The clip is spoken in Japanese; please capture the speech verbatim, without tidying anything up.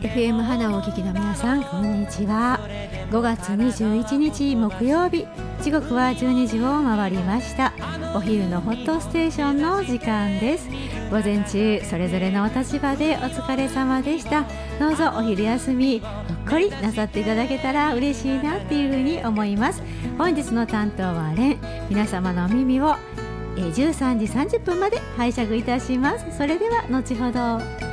エフエム 花をお聞きの皆さん、こんにちは。ごがつにじゅういちにち木曜日、時刻はじゅうにじを回りました。お昼のホットステーションの時間です。午前中それぞれのお立場でお疲れ様でした。どうぞお昼休みほっこりなさっていただけたら嬉しいなっていうふうに思います。本日の担当はレン。皆様のお耳をじゅうさんじさんじゅっぷんまで拝借いたします。それでは後ほど。